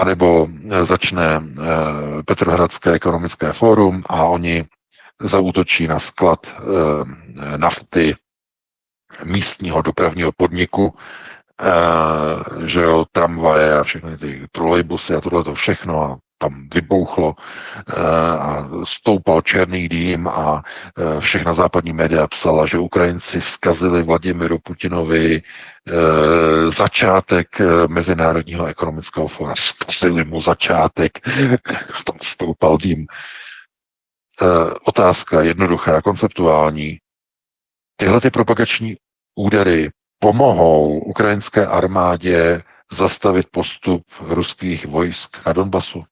anebo začne Petrohradské ekonomické fórum a oni zaútočí na sklad nafty místního dopravního podniku, že jo, tramvaje a všechny ty trolejbusy a tohle to všechno a tam vybouchlo a stoupal černý dým a všechna západní média psala, že Ukrajinci zkazili Vladimiru Putinovi začátek Mezinárodního ekonomického fóra. Zkazili mu začátek, tam stoupal dým. Otázka jednoduchá, konceptuální. Tyhle ty propagační údery pomohou ukrajinské armádě zastavit postup ruských vojsk na Donbasu?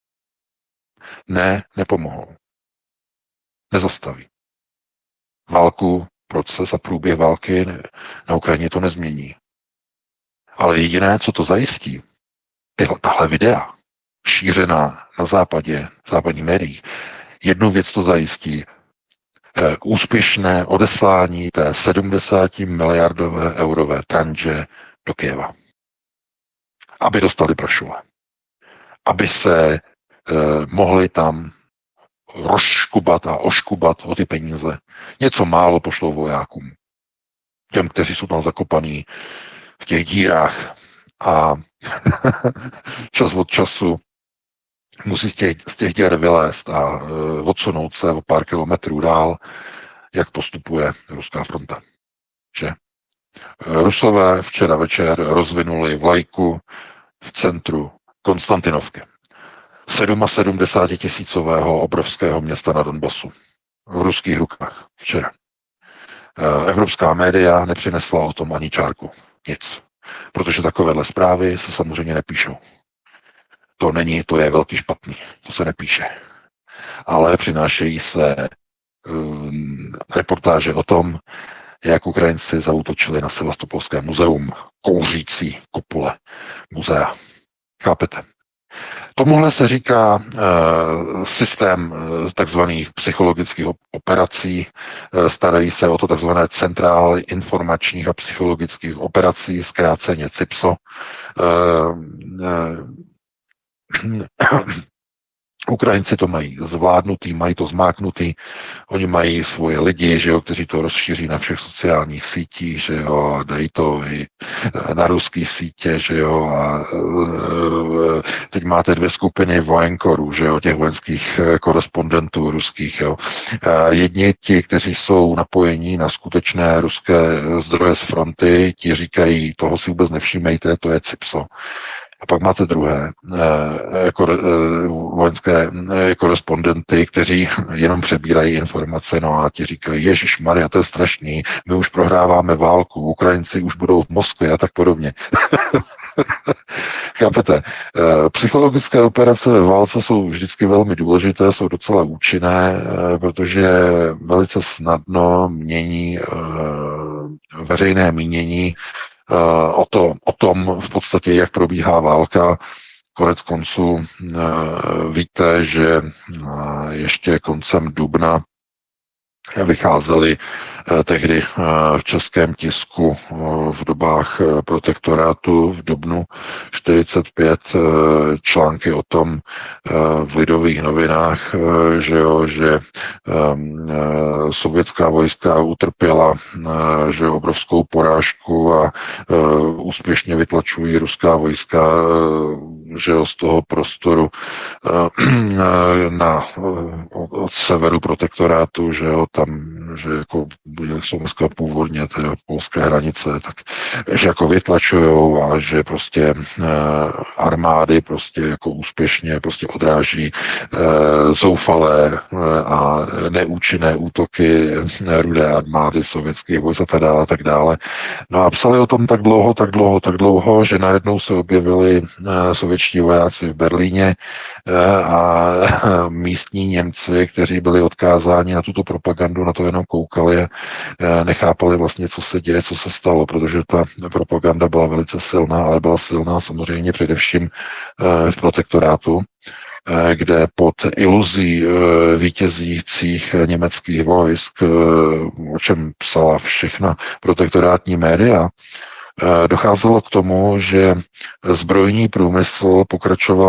Ne, nepomohou. Nezastaví. Proces a průběh války na Ukrajině to nezmění. Ale jediné, co to zajistí, tahle videa, šířená na západě, v západních médiích, jednu věc to zajistí, k úspěšné odeslání té 70 miliardové eurové tranže do Kyjeva. Aby dostali brošule. Aby se mohli tam rozškubat a oškubat o ty peníze. Něco málo pošlou vojákům. Těm, kteří jsou tam zakopaní v těch dírách a čas od času musí z těch děr vylézt a odsunout se o pár kilometrů dál, jak postupuje ruská fronta. Že? Rusové včera večer rozvinuli vlajku v centru Konstantinovky. 77 000 obrovského města na Donbasu. V ruských rukách včera. Evropská média nepřinesla o tom ani čárku. Nic. Protože takovéhle zprávy se samozřejmě nepíšou. To je velký špatný. To se nepíše. Ale přinášejí se reportáže o tom, jak Ukrajinci zaútočili na Sevastopolské muzeum, kouřící kopule muzea. Chápete? Tomuhle se říká systém takzvaných psychologických operací, starají se o to takzvané centrály informačních a psychologických operací, zkráceně CIPSO. Ukrajinci to mají zvládnutý, mají to zmáknutý, oni mají svoje lidi, že jo, kteří to rozšíří na všech sociálních sítích, že jo, a dají to i na ruský sítě, že jo, a teď máte 2 skupiny vojenkorů, že jo, těch vojenských korespondentů ruských, jo. Jedni ti, kteří jsou napojení na skutečné ruské zdroje z fronty, ti říkají, toho si vůbec nevšímejte, to je CIPSO. A pak máte druhé vojenské korespondenty, kteří jenom přebírají informace, no a ti říkají, ježišmarja, to je strašný, my už prohráváme válku, Ukrajinci už budou v Moskvě a tak podobně. Chápete? Psychologické operace ve válce jsou vždycky velmi důležité, jsou docela účinné, protože velice snadno mění veřejné mínění o tom v podstatě, jak probíhá válka. Konec konců víte, že ještě koncem dubna vycházely tehdy v českém tisku v dobách protektorátu v dubnu 45 články o tom v Lidových novinách, že sovětská vojska utrpěla že obrovskou porážku a úspěšně vytlačují ruská vojska že z toho prostoru od severu protektorátu, že jo, tam, že jako Slovenska původně, tedy polské hranice, tak, že jako vytlačujou a že prostě armády prostě jako úspěšně prostě odráží zoufalé a neúčinné útoky Rudé armády sovětských vojsk a tak dále. No a psali o tom tak dlouho, že najednou se objevili sovětští vojáci v Berlíně a místní Němci, kteří byli odkázáni na tuto propagandu, na to jenom koukali a nechápali vlastně, co se děje, co se stalo, protože ta propaganda byla velice silná, ale byla silná samozřejmě především v protektorátu, kde pod iluzí vítězících německých vojsk, o čem psala všechna protektorátní média, docházelo k tomu, že zbrojní průmysl pokračoval